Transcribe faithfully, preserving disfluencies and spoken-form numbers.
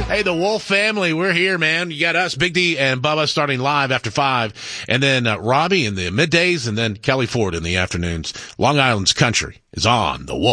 Hey, the Wolf family, we're here, man. You got us, Big D and Bubba, starting live after five, and then uh, Robbie in the middays, and then Kelly Ford in the afternoons. Long Island's Country is on the Wolf.